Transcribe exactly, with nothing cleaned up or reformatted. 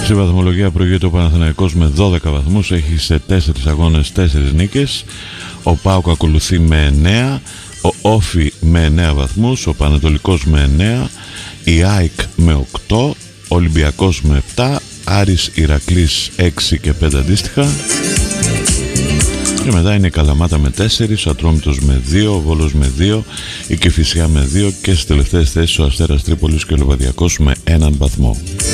Στη βαθμολογία προηγείται ο Παναθηναϊκός με δώδεκα βαθμούς, έχει σε τέσσερις αγώνες τέσσερις νίκες. Ο ΠΑΟΚ ακολουθεί με εννέα, ο Όφι με εννέα βαθμούς, ο Πανετολικός με εννέα, η ΑΕΚ με οκτώ, ο Ολυμπιακός με επτά, Άρης Ηρακλής έξι και πέντε αντίστοιχα. Και μετά είναι η Καλαμάτα με τέσσερις, ο Ατρόμητος με δύο, ο Βόλος με δύο, η Κηφισιά με δύο και στις τελευταίες θέσεις ο Αστέρας Τρίπολης και ο Λιβαδιακός με έναν βαθμό.